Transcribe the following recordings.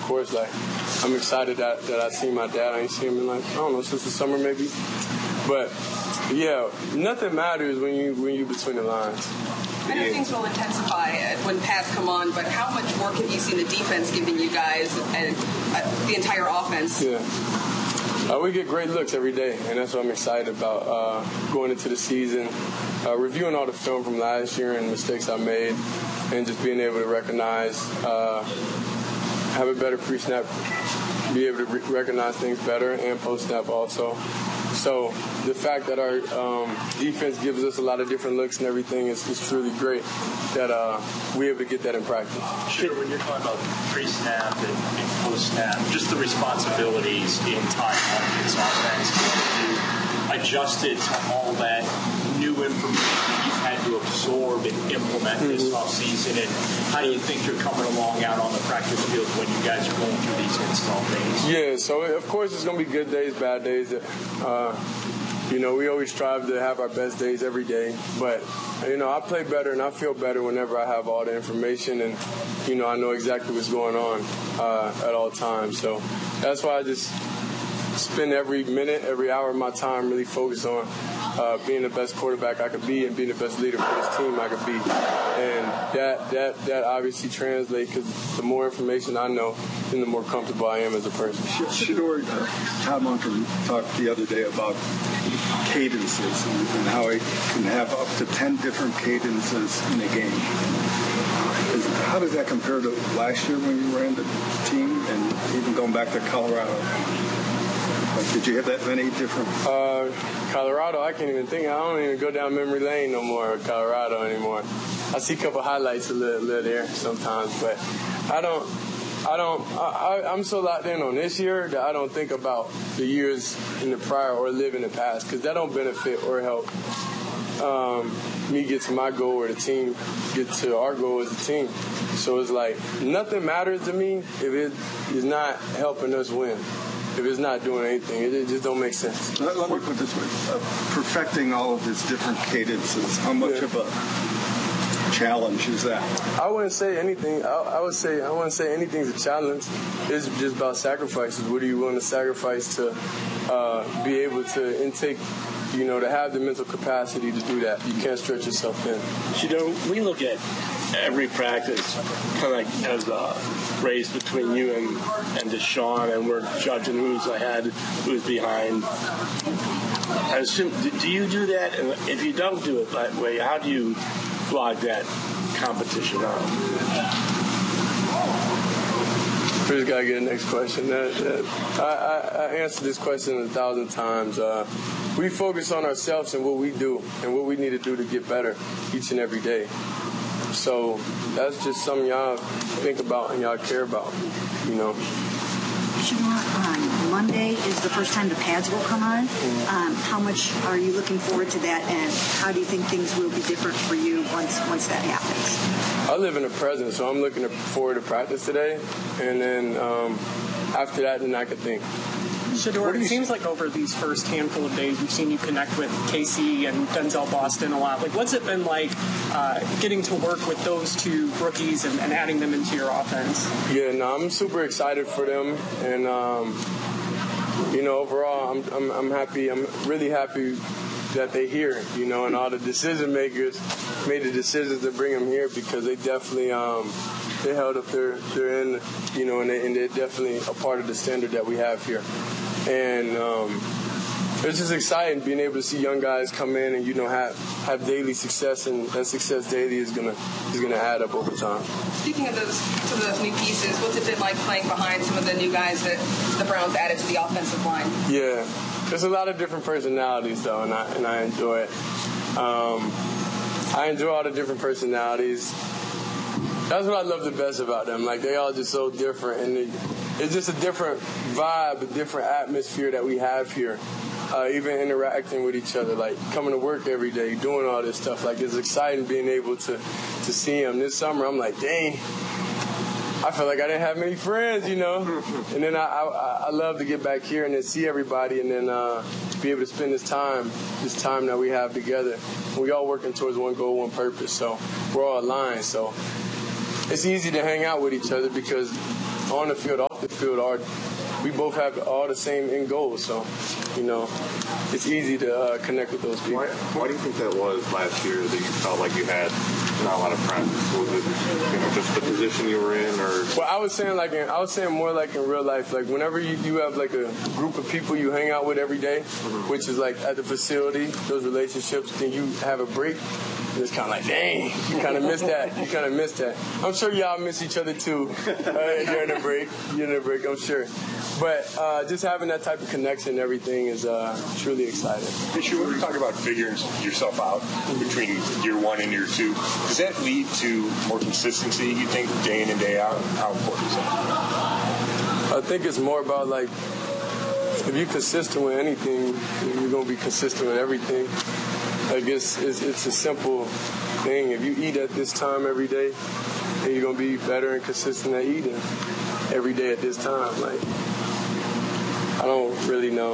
course, like, I'm excited that I see my dad. I ain't seen him in, like, I don't know, since the summer maybe. But, yeah, nothing matters when you between the lines. I know things will intensify when pads come on, but how much work have you seen the defense giving you guys and the entire offense? Yeah. We get great looks every day, and that's what I'm excited about going into the season, reviewing all the film from last year and mistakes I made, and just being able to recognize, have a better pre-snap, be able to recognize things better, and post-snap also. So the fact that our defense gives us a lot of different looks and everything is truly great that we're able to get that in practice. Sure, when you're talking about pre-snap and post-snap, just the responsibilities in time on this offense, you adjusted to all that new information that you've had to absorb and implement this offseason, and how do you think you're coming along out on the practice field when you guys are going through these install days? Yeah, so of course it's going to be good days, bad days. We always strive to have our best days every day, but I play better and I feel better whenever I have all the information and I know exactly what's going on at all times. So that's why I just spend every minute, every hour of my time really focused on being the best quarterback I could be and being the best leader for this team I could be. And that obviously translates because the more information I know, then the more comfortable I am as a person. Shedeur, Todd Monken talked the other day about cadences and how he can have up to 10 different cadences in a game. How does that compare to last year when you ran the team and even going back to Colorado? Did you have that many different? Colorado, I can't even think. I don't even go down memory lane no more with Colorado anymore. I see a couple highlights a little there sometimes, but I'm so locked in on this year that I don't think about the years in the prior or live in the past because that don't benefit or help me get to my goal or the team get to our goal as a team. So it's like nothing matters to me if it is not helping us win. If it's not doing anything, it just don't make sense. Let me put it this way. Perfecting all of these different cadences, how much of a challenge is that? I wouldn't say anything. I wouldn't say anything's a challenge. It's just about sacrifices. What are you willing to sacrifice to be able to intake, to have the mental capacity to do that? You can't stretch yourself thin. We look at every practice kind of like as a race between you and Deshaun, and we're judging who's ahead, who's behind. I assume, do you do that? And if you don't do it that way, how do you log that competition out? First got to get the next question. I answered this question 1,000 times. We focus on ourselves and what we do and what we need to do to get better each and every day. So that's just something y'all think about and y'all care about, Shedeur, Monday is the first time the pads will come on. How much are you looking forward to that, and how do you think things will be different for you once that happens? I live in the present, so I'm looking forward to practice today, and then after that, then I could think. Shedeur, it seems like over these first handful of days, we've seen you connect with Casey and Denzel Boston a lot. What's it been like getting to work with those two rookies and adding them into your offense? Yeah, I'm super excited for them, and overall, I'm happy. I'm really happy that they're here, and all the decision makers made the decisions to bring them here because they definitely they held up their end, and they're definitely a part of the standard that we have here. And it's just exciting being able to see young guys come in and have daily success, and that success daily is gonna add up over time. Speaking of some of those new pieces, what's it been like playing behind some of the new guys that the Browns added to the offensive line? Yeah, there's a lot of different personalities though, and I enjoy it. I enjoy all the different personalities. That's what I love the best about them. Like, they all just so different, and it's just a different vibe, a different atmosphere that we have here. Even interacting with each other, like coming to work every day, doing all this stuff. Like, it's exciting being able to see them. This summer, I'm like, dang, I feel like I didn't have many friends, And then I love to get back here and then see everybody, and then be able to spend this time that we have together. We all working towards one goal, one purpose. So we're all aligned. So it's easy to hang out with each other because on the field, off the field, we both have all the same end goals. So, it's easy to connect with those people. Why do you think that was last year that you felt like you had not a lot of practice? Was it just the position you were in, or? Well, I was saying more like in real life. Like whenever you have like a group of people you hang out with every day, which is like at the facility, those relationships, then you have a break. It's kind of like, dang, you kind of miss that. I'm sure y'all miss each other too during the break. I'm sure. But just having that type of connection and everything is truly exciting. Fisher, when we talk about figuring yourself out between year 1 and year 2, does that lead to more consistency, you think, day in and day out? How important is that? I think it's more about, like, if you're consistent with anything, you're going to be consistent with everything. Like, it's a simple thing. If you eat at this time every day, then you're going to be better and consistent at eating every day at this time. Like, I don't really know.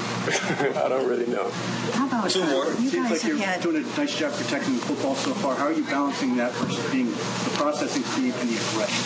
How about Two more. you Seems guys like you're have had doing a nice job protecting the football so far. How are you balancing that versus being the processing speed and the aggression?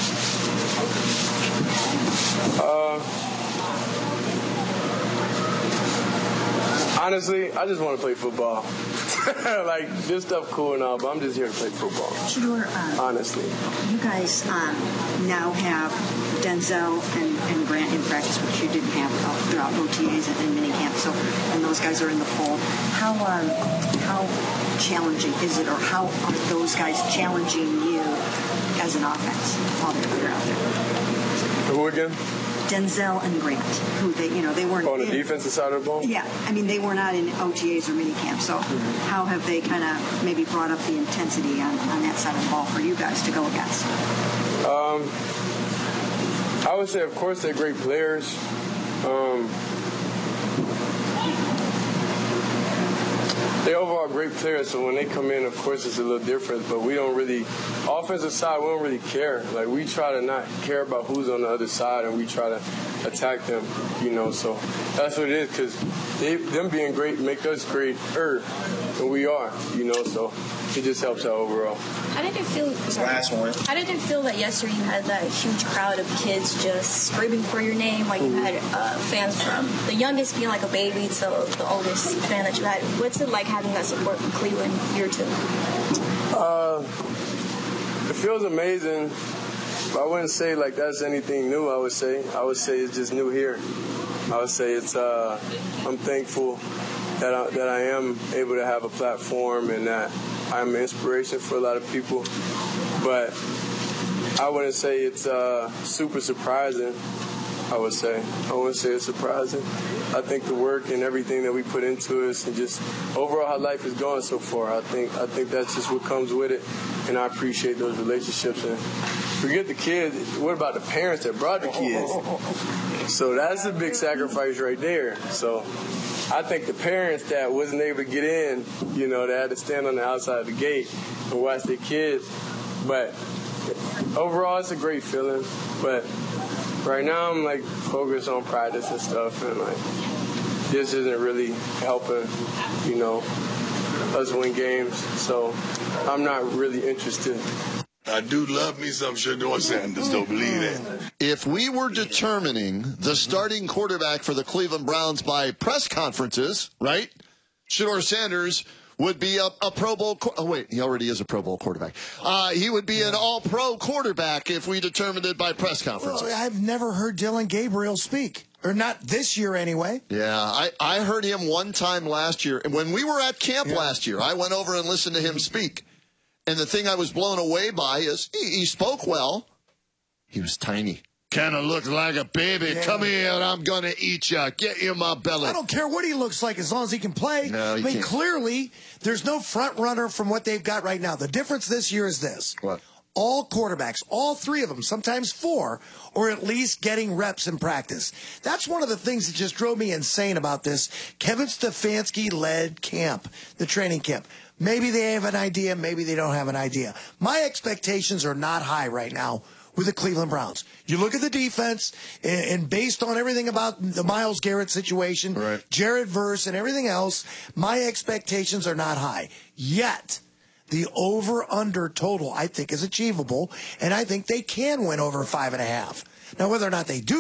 Honestly, I just want to play football. Like, this stuff cool and all, but I'm just here to play football. Shedeur, honestly. You guys now have Denzel and Grant in practice, which you didn't have throughout OTAs and minicamp. So, and those guys are in the fold. How challenging is it, or how are those guys challenging you as an offense while they're out there? Who again? Denzel and Grant, who they weren't on the defensive side of the ball. Yeah, I mean they were not in OTAs or minicamp. So how have they kind of maybe brought up the intensity on that side of the ball for you guys to go against? I would say, of course, they're great players. They overall great players, so when they come in, of course, it's a little different. But we don't really, offensive side, we don't really care. Like, we try to not care about who's on the other side, and we try to attack them, So that's what it is, because them being great make us greater than we are, So it just helps out overall. How did it feel? Last one. How did it feel that yesterday you had that huge crowd of kids just screaming for your name? Like you had fans from the youngest being like a baby to the oldest fan that you had. What's it like having that support from Cleveland year 2? It feels amazing. But I wouldn't say like that's anything new. I would say it's just new here. I would say it's. I'm thankful that I am able to have a platform and that I'm an inspiration for a lot of people. But I wouldn't say it's super surprising. I wouldn't say it's surprising. I think the work and everything that we put into it and just overall how life is going so far, I think that's just what comes with it, and I appreciate those relationships. And forget the kids, what about the parents that brought the kids? So that's a big sacrifice right there. So I think the parents that wasn't able to get in, they had to stand on the outside of the gate and watch their kids. But overall, it's a great feeling. But right now, I'm like focused on practice and stuff, and like this isn't really helping, us win games. So I'm not really interested. I do love me some Shedeur Sanders, don't believe that. If we were determining the starting quarterback for the Cleveland Browns by press conferences, right, Shedeur Sanders would be a Pro Bowl. Oh, wait, he already is a Pro Bowl quarterback. He would be an all-pro quarterback if we determined it by press conferences. Well, I've never heard Dylan Gabriel speak. Or not this year, anyway. Yeah, I heard him one time last year. When we were at camp last year, I went over and listened to him speak. And the thing I was blown away by is he spoke well. He was tiny. Kind of looked like a baby. Yeah. Come here and I'm going to eat you. Get in my belly. I don't care what he looks like as long as he can play. No, I mean, clearly, there's no front runner from what they've got right now. The difference this year is this. What? All quarterbacks, all 3 of them, sometimes 4, or at least getting reps in practice. That's one of the things that just drove me insane about this Kevin Stefanski-led camp, the training camp. Maybe they have an idea, maybe they don't have an idea. My expectations are not high right now with the Cleveland Browns. You look at the defense, and based on everything about the Myles Garrett situation, right, Jared Verse, and everything else, my expectations are not high. Yet, the over-under total, I think, is achievable, and I think they can win over 5.5. Now, whether or not they do